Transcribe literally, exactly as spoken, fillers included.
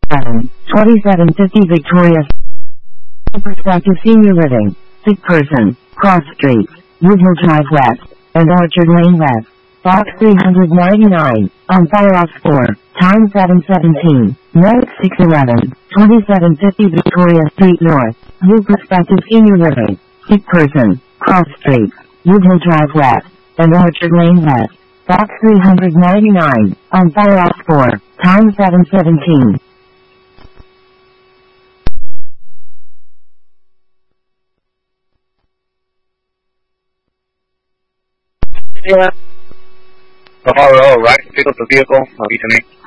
twenty-seven fifty Victoria. Perspective Senior Living. Sick Person. Cross Street. Woodhill Drive West. And Orchard Lane West. Box three ninety-nine. On Firehouse four. Time seven seventeen. Note six eleven. twenty-seven fifty Victoria Street North. New Perspective Senior Living. Sick Person. Cross Street. Woodhill Drive West. And Orchard Lane West. Box three ninety-nine. On Firehouse four. Time seven seventeen. Yeah. The R O, right? Pick up the vehicle. I'll be to me.